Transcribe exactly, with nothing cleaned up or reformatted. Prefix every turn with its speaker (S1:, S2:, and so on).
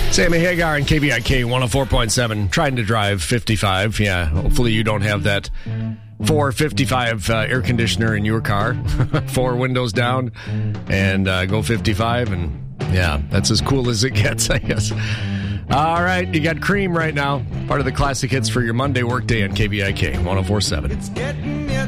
S1: Sammy Hagar and K B I K one oh four point seven, trying to drive fifty-five. Yeah, hopefully you don't have that four fifty-five uh, air conditioner in your car. Four windows down and uh, go fifty-five. And yeah, that's as cool as it gets, I guess. All right, you got Cream right now. Part of the classic hits for your Monday workday on K B I K one oh four point seven.
S2: It's getting